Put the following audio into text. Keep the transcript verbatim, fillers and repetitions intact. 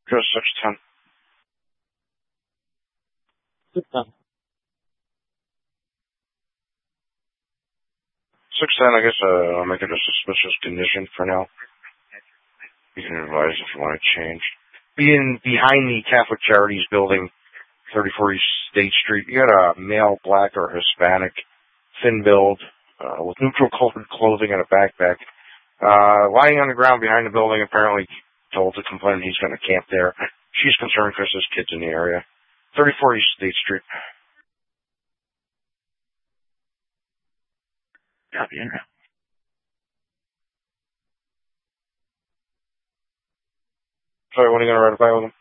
Go six ten. six ten. six ten, I guess uh, I'll make it a suspicious condition for now. You can advise if you want to change. Being behind the Catholic Charities building, thirty-four East State Street, you got a male, black or Hispanic, thin build, uh, with neutral colored clothing and a backpack, uh, lying on the ground behind the building, apparently told to complain he's going to camp there. She's concerned because there's kids in the area. thirty-four East State Street. Copy, in. Sorry, when are you going to ride a bike with him?